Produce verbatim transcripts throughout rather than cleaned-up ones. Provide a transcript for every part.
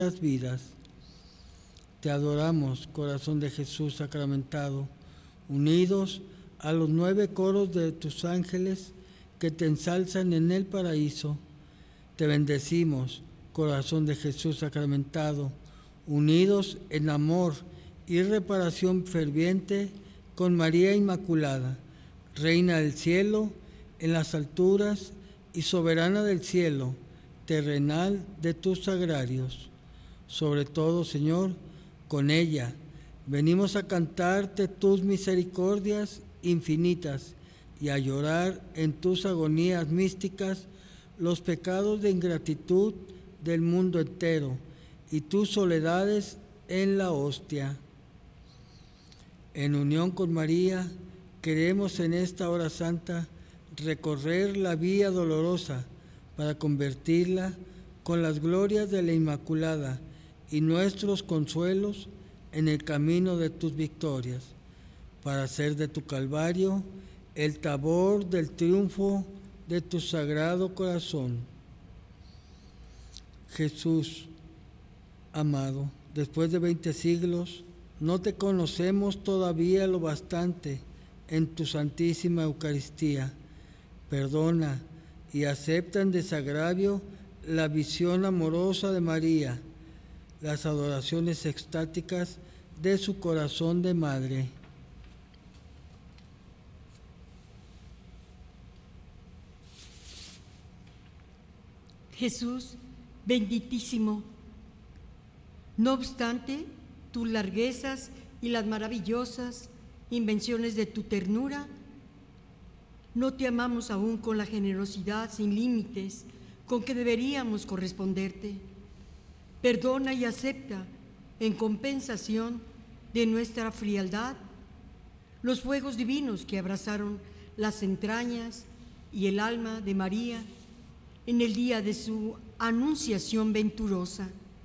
las vidas. Te adoramos, corazón de Jesús sacramentado, unidos a los nueve coros de tus ángeles que te ensalzan en el paraíso. Te bendecimos, corazón de Jesús sacramentado, unidos en amor y reparación ferviente con María Inmaculada, Reina del cielo, en las alturas y soberana del cielo, terrenal de tus sagrarios. Sobre todo, Señor, con ella venimos a cantarte tus misericordias infinitas y a llorar en tus agonías místicas los pecados de ingratitud del mundo entero y tus soledades en la hostia. En unión con María, queremos en esta hora santa recorrer la vía dolorosa para convertirla con las glorias de la Inmaculada y nuestros consuelos en el camino de tus victorias, para hacer de tu Calvario el tabor del triunfo de tu sagrado corazón. Jesús, amado, después de veinte siglos, no te conocemos todavía lo bastante en tu Santísima Eucaristía. Perdona y acepta en desagravio la visión amorosa de María, las adoraciones extáticas de su corazón de madre. Jesús, benditísimo, no obstante tus larguezas y las maravillosas invenciones de tu ternura, no te amamos aún con la generosidad sin límites con que deberíamos corresponderte. Perdona y acepta, en compensación de nuestra frialdad, los fuegos divinos que abrazaron las entrañas y el alma de María en el día de su anunciación venturosa.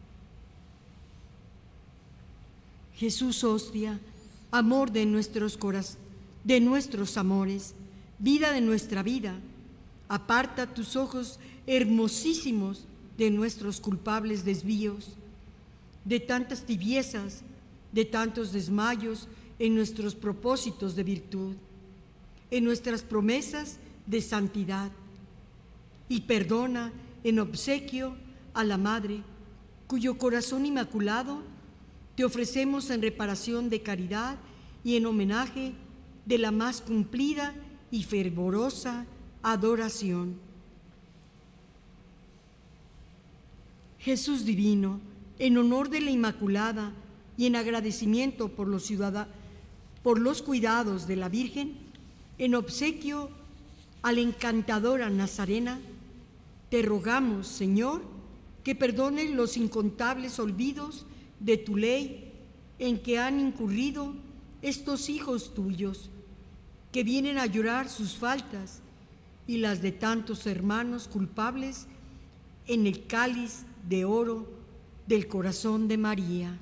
Jesús, hostia, amor de nuestros corazones, de nuestros amores, vida de nuestra vida, aparta tus ojos hermosísimos de nuestros culpables desvíos, de tantas tibiezas, de tantos desmayos en nuestros propósitos de virtud, en nuestras promesas de santidad, y perdona en obsequio a la Madre, cuyo corazón inmaculado te ofrecemos en reparación de caridad y en homenaje de la más cumplida y fervorosa adoración. Jesús divino, en honor de la Inmaculada y en agradecimiento por los, ciudad- por los cuidados de la Virgen, en obsequio a la encantadora Nazarena, te rogamos, Señor, que perdones los incontables olvidos de tu ley en que han incurrido estos hijos tuyos, que vienen a llorar sus faltas y las de tantos hermanos culpables en el cáliz de oro del corazón de María.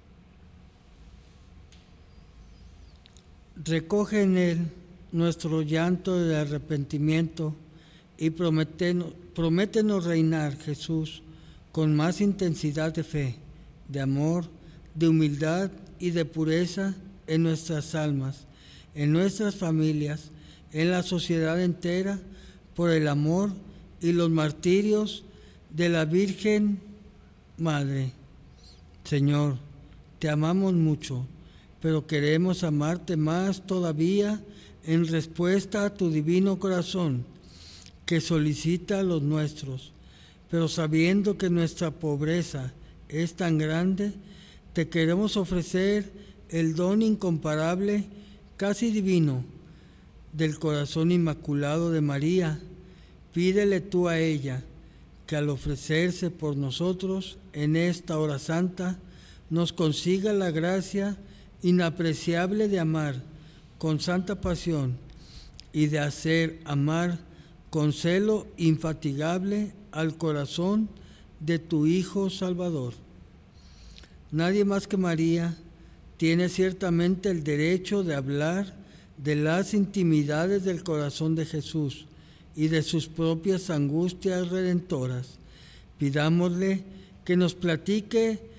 Recoge en él nuestro llanto de arrepentimiento y prométenos, prométenos reinar, Jesús, con más intensidad de fe, de amor, de humildad y de pureza en nuestras almas, en nuestras familias, en la sociedad entera, por el amor y los martirios de la Virgen Madre. Señor, te amamos mucho, pero queremos amarte más todavía en respuesta a tu divino corazón, que solicita a los nuestros, pero sabiendo que nuestra pobreza es tan grande, te queremos ofrecer el don incomparable, casi divino, del corazón inmaculado de María. Pídele tú a ella que al ofrecerse por nosotros en esta hora santa, nos consiga la gracia inapreciable de amar con santa pasión y de hacer amar con celo infatigable al corazón de tu Hijo Salvador. Nadie más que María tiene ciertamente el derecho de hablar de las intimidades del corazón de Jesús y de sus propias angustias redentoras. Pidámosle que nos platique